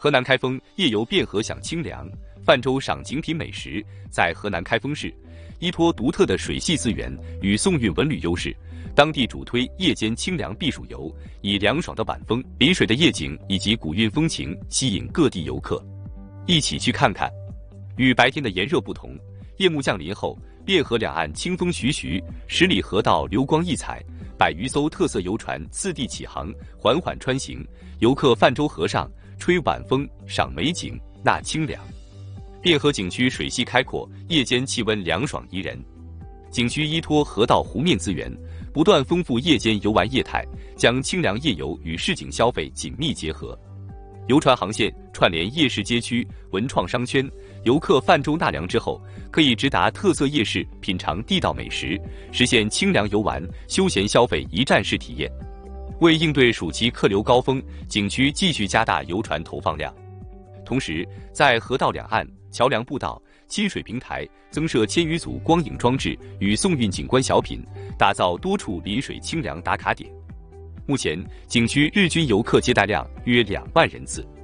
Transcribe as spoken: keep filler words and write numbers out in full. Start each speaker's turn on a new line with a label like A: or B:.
A: 河南开封夜游汴河享清凉，泛舟赏景品美食。在河南开封市，依托独特的水系资源与宋韵文旅优势，当地主推夜间清凉避暑游，以凉爽的晚风、离水的夜景以及古韵风情吸引各地游客。一起去看看。与白天的炎热不同，夜幕降临后，汴河两岸清风徐徐，十里河道流光溢彩，百余艘特色游船次第起航，缓缓穿行，游客泛舟河上，吹晚风，赏美景，纳清凉。汴河景区水系开阔，夜间气温凉爽宜人。景区依托河道湖面资源，不断丰富夜间游玩业态，将清凉夜游与市井消费紧密结合。游船航线串联夜市街区、文创商圈，游客泛舟纳凉之后，可以直达特色夜市品尝地道美食，实现清凉游玩、休闲消费一站式体验。为应对暑期客流高峰，景区继续加大游船投放量，同时在河道两岸、桥梁步道、亲水平台增设千余组光影装置与宋韵景观小品，打造多处离水清凉打卡点。目前，景区日均游客接待量约两万人次。